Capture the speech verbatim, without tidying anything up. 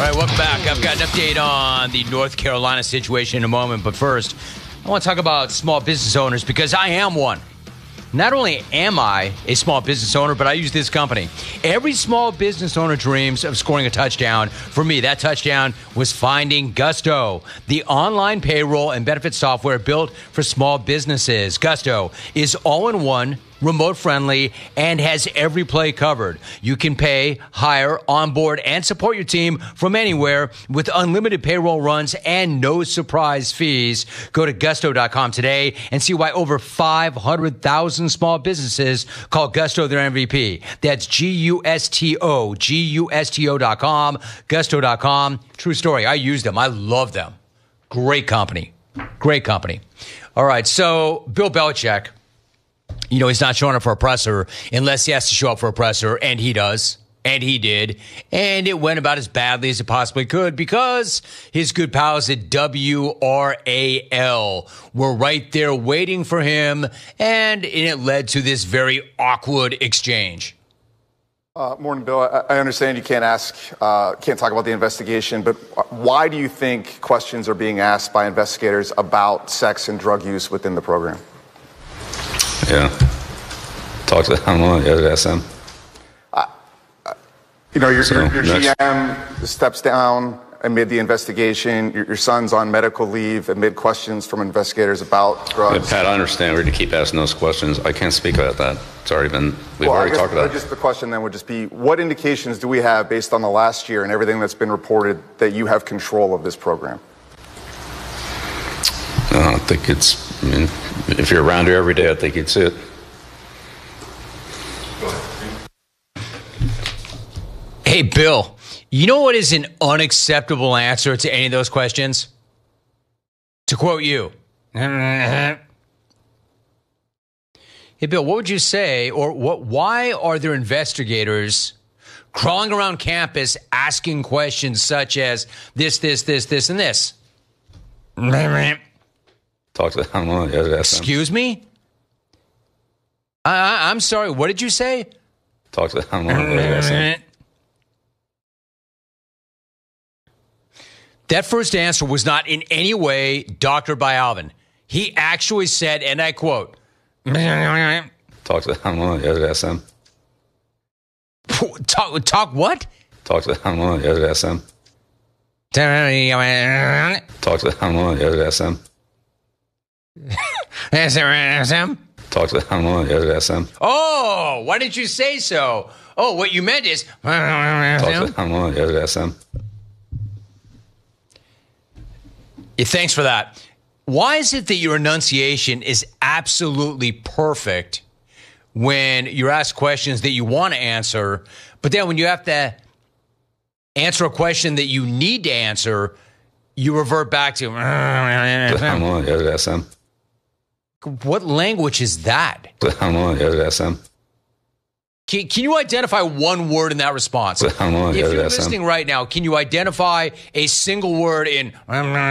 right, welcome back. I've got an update on the North Carolina situation in a moment, but first, I want to talk about small business owners because I am one. Not only am I a small business owner, but I use this company. Every small business owner dreams of scoring a touchdown. For me, that touchdown was finding Gusto, the online payroll and benefit software built for small businesses. Gusto is all-in-one, remote-friendly, and has every play covered. You can pay, hire, onboard, and support your team from anywhere with unlimited payroll runs and no surprise fees. Go to gusto dot com today and see why over five hundred thousand small businesses call Gusto their M V P. That's G U S T O, G U S T O dot com, gusto dot com. True story. I use them. I love them. Great company. Great company. All right, so Bill Belichick, you know, he's not showing up for a presser unless he has to show up for a presser, and he does, and he did, and it went about as badly as it possibly could because his good pals at W R A L were right there waiting for him, and it led to this very awkward exchange. Uh, morning, Bill. I, I understand you can't ask, uh, can't talk about the investigation, but why do you think questions are being asked by investigators about sex and drug use within the program? Yeah. Talk to, I don't know, yeah, ask them. Uh, you know, your, So, your, your next. G M steps down amid the investigation. Your, your son's on medical leave amid questions from investigators about Yeah, drugs. Pat, I understand we're going to keep asking those questions. I can't speak about that. It's already been, we've Well, I already guess, talked about uh, it. Just the question then would just be, what indications do we have based on the last year and everything that's been reported that you have control of this program? I don't think it's, I mean, if you're around here every day, I think you'd see it. Hey, Bill, you know what is an unacceptable answer to any of those questions? To quote you. Hey, Bill, what would you say, or what? Why are there investigators crawling around campus asking questions such as this, this, this, this, and this? Talk to, I don't know, yeah, ask them. Excuse me? I, I, I'm sorry, what did you say? Talk to, I don't know, yeah, ask them. That first answer was not in any way doctored by Alvin. He actually said, and I quote, Talk to, I don't know, yeah, ask them. talk, talk what? Talk to, I don't know, yeah, ask them. Talk to, I don't know, yeah, ask them. Talk to, I don't know, yeah, ask them. Oh, why didn't you say so? Oh, what you meant is, Talk to, I don't know, yeah, ask them. Yeah, thanks for that. Why is it that your enunciation is absolutely perfect when you're asked questions that you want to answer, but then when you have to answer a question that you need to answer, you revert back to, I don't know, yeah, ask them. what language is that? I don't know, yeah, ask them. Can, can you identify one word in that response? I don't know, If yeah, you're ask them. listening right now, can you identify a single word in